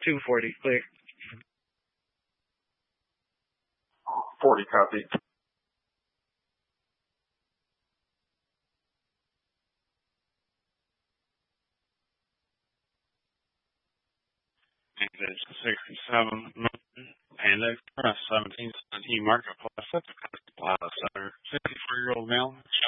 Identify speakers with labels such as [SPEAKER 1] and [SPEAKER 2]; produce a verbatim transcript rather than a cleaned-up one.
[SPEAKER 1] two forty, clear.
[SPEAKER 2] forty, copy.
[SPEAKER 3] sixty-seven, and Express, seventeen seventeen Marketplace. That's a Plaza Center. fifty-four-year-old male,